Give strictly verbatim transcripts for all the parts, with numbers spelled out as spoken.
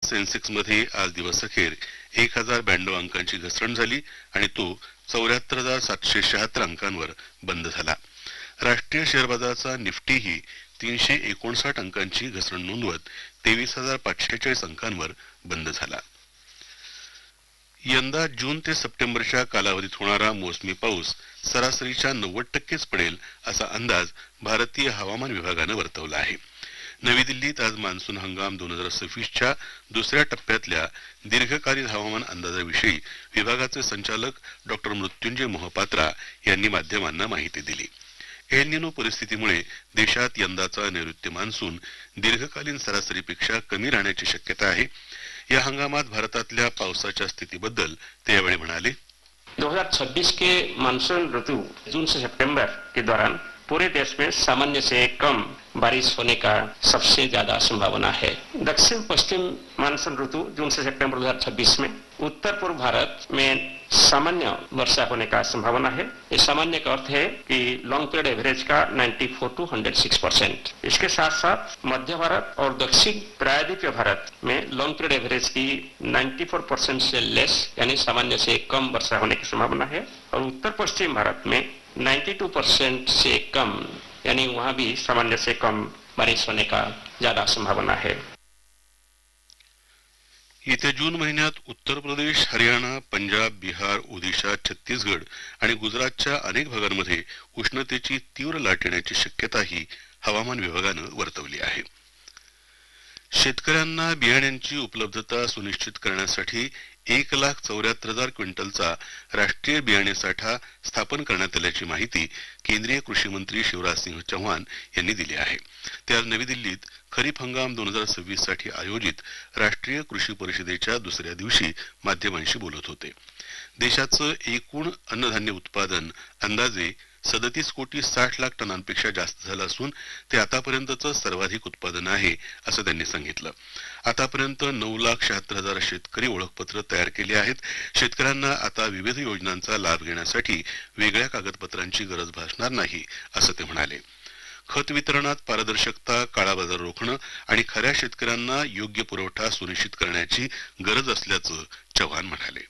Sensex मध्ये आज दिवसअखेर एक हजार ब्याण्णव अंकांची घसरण झाली आणि तो चौऱ्याहत्तर हजार सातशे शहात्तर अंकांवर बंद झाला. राष्ट्रीय शेअर बाजाराचा निफ्टीही तीनशे एकोणसाठ अंकांची घसरण नोंदवत तेवीस हजार पाचशे चाळीस अंकांवर बंद झाला. यंदा जून ते सप्टेंबरच्या कालावधीत होणारा मोसमी पाऊस सरासरीच्या नव्वद टक्केच पडेल असा अंदाज भारतीय हवामान विभागानं वर्तवला आहे. नवी दिल्लीत आज मान्सून हंगाम दोन हजार सव्वीसच्या दुसऱ्या टप्प्यातल्या दीर्घकालीन हवामान अंदाजाविषयी विभागाचे संचालक डॉक्टर मृत्युंजय मोहपात्रा यांनी माध्यमांना माहिती दिली. एल निनो परिस्थितीमुळे देशात यंदाचा नैऋत्य मान्सून दीर्घकालीन सरासरीपेक्षा कमी राहण्याची शक्यता आहे. या हंगामात भारतातल्या पावसाच्या स्थितीबद्दल ते यावेळी म्हणाले. दो हजार छब्बीस के मानसून ऋतु जून से सितंबर के दौरान पूरे देश में सामान्य से कम बारिश होने का सबसे ज्यादा संभावना है. दक्षिण पश्चिम मानसून ऋतु जून से सितंबर दो हजार छब्बीस में उत्तर पूर्व भारत में सामान्य वर्षा होने का संभावना है. इस सामान्य का अर्थ है कि लॉन्ग पीरियड एवरेज का चौरानवे टू एक सौ छह परसेंट. इसके साथ साथ मध्य भारत और दक्षिण प्रायद्वीपीय भारत में लॉन्ग पीरियड एवरेज की चौरानवे परसेंट से लेस यानी सामान्य से कम वर्षा होने की संभावना है. और उत्तर पश्चिम भारत में बानवे परसेंट से कम यानी वहां भी सामान्य से कम बारिश होने का ज्यादा संभावना है. येत्या जून महिन्यात उत्तर प्रदेश, हरियाणा, पंजाब, बिहार, ओदिशा, छत्तीसगड आणि गुजरातच्या अनेक भागांमध्ये उष्णतेची तीव्र लाट येण्याची शक्यताही हवामान विभागानं वर्तवली आहे. शेतकऱ्यांना बियाण्यांची उपलब्धता सुनिश्चित करण्यासाठी एक लाख चौऱ्याहत्तर हजार क्विंटलचा राष्ट्रीय बियाणे साठा स्थापन करण्यात आल्याची माहिती केंद्रीय कृषी मंत्री शिवराज सिंह चौहान यांनी दिली आहे. ते आज नवी दिल्लीत खरीप हंगाम दोन हजार सव्वीस साठी आयोजित राष्ट्रीय कृषी परिषदेच्या दुसऱ्या दिवशी माध्यमांशी बोलत होते. देशाचं एकूण अन्नधान्य उत्पादन अंदाजे सदतीस कोटी साठ लाख टनांपेक्षा जास्त झालं असून ते आतापर्यंतचं सर्वाधिक उत्पादन आहे असं त्यांनी सांगितलं. आतापर्यंत नऊ लाख शहात्तर हजार शेतकरी ओळखपत्र तयार केली आहेत. शेतकऱ्यांना आता विविध योजनांचा लाभ घेण्यासाठी वेगळ्या कागदपत्रांची गरज भासणार नाही असं ते म्हणाले. खत वितरणात पारदर्शकता, काळा बाजार रोखणं आणि खऱ्या शेतकऱ्यांना योग्य पुरवठा सुनिश्चित करण्याची गरज असल्याचं चव्हाण म्हणाले.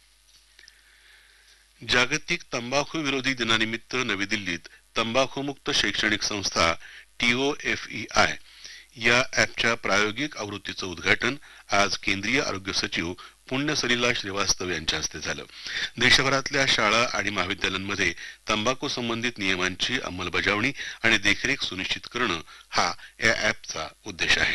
जागतिक तंबाखू विरोधी दिनानिमित्त नवी दिल्लीत तंबाखूमुक्त शैक्षणिक संस्था T O F E I या ॲपच्या प्रायोगिक आवृत्तीचं उद्घाटन आज केंद्रीय आरोग्य सचिव पुण्य सलिला श्रीवास्तव यांच्या हस्ते झालं. देशभरातल्या शाळा आणि महाविद्यालयांमध्ये तंबाखू संबंधित नियमांची अंमलबजावणी आणि देखरेख सुनिश्चित करणं हा या ॲपचा उद्देश आहे.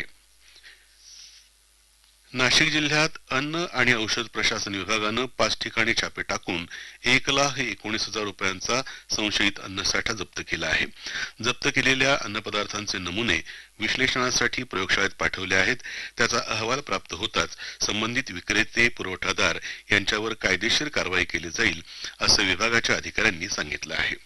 नाशिक जिल्ह्यात अन्न आणि औषध प्रशासन विभागानं पाच ठिकाणी छापे टाकून एक लाख एकोणीस हजार रुपयांचा संशयित अन्नसाठा जप्त केला आहे. जप्त केलेल्या अन्नपदार्थांचे नमुने विश्लेषणासाठी प्रयोगशाळेत पाठवले आहेत. त्याचा अहवाल प्राप्त होताच संबंधित विक्रेते, पुरवठादार यांच्यावर कायदेशीर कारवाई केली जाईल असं विभागाच्या अधिकाऱ्यांनी सांगितलं आहे.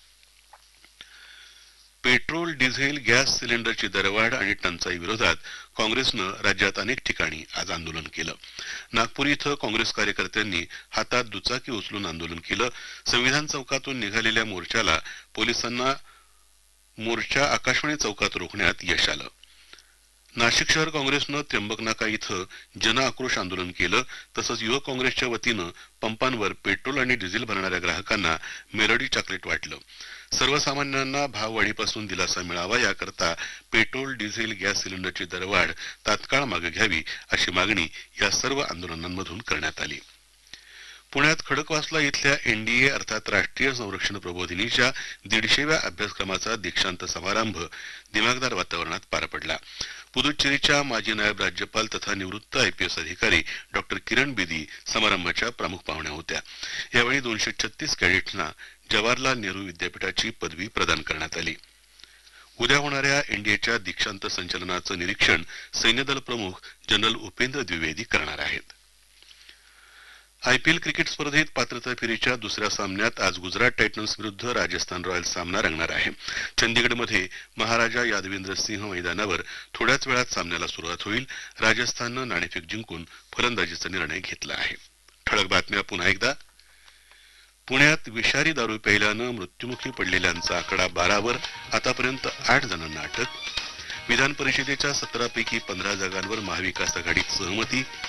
पेट्रोल, डिझेल, गॅस सिलेंडरची दरवाढ आणि टंचाई विरोधात काँग्रेसनं राज्यात अनेक ठिकाणी आज आंदोलन केलं. नागपूर इथं काँग्रेस कार्यकर्त्यांनी हातात दुचाकी उचलून आंदोलन केलं. संविधान चौकातून निघालेल्या मोर्चाला पोलिसांना मोर्चा आकाशवाणी चौकात रोखण्यात यश आलं. नाशिक शहर काँग्रेसनं त्र्यंबक नाका इथं जन आक्रोश आंदोलन केलं. तसंच युवक काँग्रेसच्या वतीनं पंपांवर पेट्रोल आणि डिझेल भरणाऱ्या ग्राहकांना मेलडी चॉकलेट वाटलं. सर्वसामान्यांना भाववाढीपासून दिलासा मिळावा याकरता पेट्रोल, डिझेल, गॅस सिलेंडरची दरवाढ तात्काळ मागे घ्यावी अशी मागणी या सर्व आंदोलनांमधून करण्यात आली. पुण्यात खडकवासला इथल्या एनडीए अर्थात राष्ट्रीय संरक्षण प्रबोधिनीच्या दीडशेव्या अभ्यासक्रमाचा दीक्षांत समारंभ दिमागदार वातावरणात पार पडला. पुदुच्चेरीच्या माजी नायब राज्यपाल तथा निवृत्त आयपीएस अधिकारी डॉक्टर किरण बेदी समारंभाच्या प्रमुख पाहुण्या होत्या. यावेळी दोनशे छत्तीस कॅडेट्सना जवाहरलाल नेहरू विद्यापीठाची पदवी प्रदान करण्यात आली. उद्या होणाऱ्या एनडीएच्या दीक्षांत संचलनाचं निरीक्षण सैन्यदल प्रमुख जनरल उपेंद्र द्विवेदी करणार आहेत. आयपीएल क्रिकेट स्पर्धेत पात्रता फेरीच्या दुसऱ्या सामन्यात आज गुजरात टायटन्स विरुद्ध राजस्थान रॉयल्स सामना रंगणार आहे. चंदीगडमध्ये महाराजा यादवेंद्र सिंह मैदानावर थोड्याच वेळात सामन्याला सुरुवात होईल. राजस्थाननं नाणेफेक जिंकून फलंदाजीचा निर्णय घेतला आहे. ठळक बातम्या पुन्हा एकदा. पुण्यात विषारी दारू प्यायल्यानं मृत्युमुखी पडलेल्यांचा आकडा बारावर, आतापर्यंत आठ जणांना अटक. विधान परिषदेच्या सतरा पैकी पंधरा जागांवर महाविकास आघाडीत सहमती.